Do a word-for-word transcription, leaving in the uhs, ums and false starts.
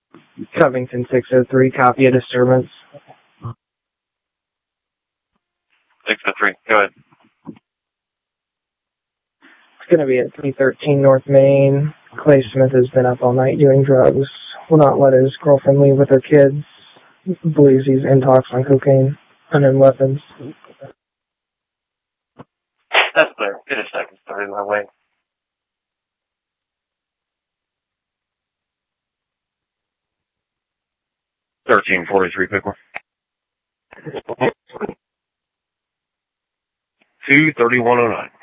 Covington six oh three, copy a disturbance. six oh three, go ahead. It's going to be at three thirteen North Main. Clay Smith has been up all night doing drugs. Will not let his girlfriend leave with her kids. Believes he's intox on cocaine and in weapons. That's clear. Get a second started my way. thirteen forty-three, Pickler. two thirty-one oh nine.